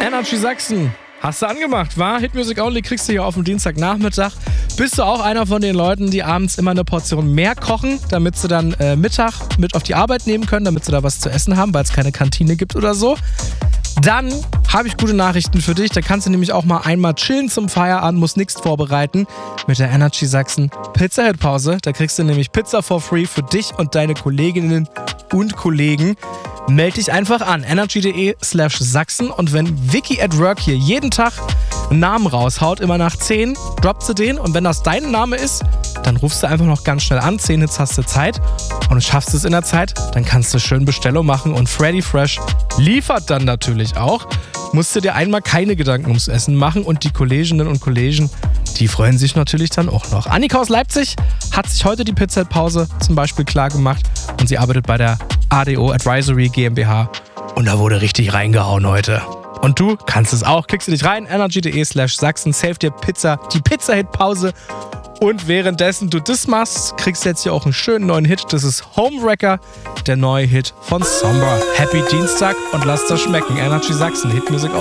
Energy Sachsen. Hast du angemacht, wa? Hitmusic Only kriegst du hier auf dem Dienstagnachmittag. Bist du auch einer von den Leuten, die abends immer eine Portion mehr kochen, damit sie dann Mittag mit auf die Arbeit nehmen können, damit sie da was zu essen haben, weil es keine Kantine gibt oder so? Dann habe ich gute Nachrichten für dich. Da kannst du nämlich auch mal einmal chillen zum Feierabend, musst nichts vorbereiten mit der Energy Sachsen Pizza-Hit-Pause. Da kriegst du nämlich Pizza for free für dich und deine Kolleginnen und Kollegen. Meld dich einfach an, energy.de/Sachsen, und wenn Vicky at Work hier jeden Tag einen Namen raushaut, immer nach 10, droppt sie den, und wenn das dein Name ist, dann rufst du einfach noch ganz schnell an, 10 Hits hast du Zeit und du schaffst es in der Zeit, dann kannst du schön Bestellung machen und Freddy Fresh liefert dann natürlich auch. Musst du dir einmal keine Gedanken ums Essen machen und die Kolleginnen und Kollegen, die freuen sich natürlich dann auch noch. Annika aus Leipzig hat sich heute die Pizza-Pause zum Beispiel klar gemacht und sie arbeitet bei der ADO Advisory GmbH und da wurde richtig reingehauen heute. Und du kannst es auch. Klickst du dich rein, energy.de/Sachsen, save dir die Pizza-Hit-Pause. Und währenddessen du das machst, kriegst du jetzt hier auch einen schönen neuen Hit. Das ist Homewrecker, der neue Hit von Sombra. Happy Dienstag und lasst das schmecken. Energy Sachsen, Hitmusic Only.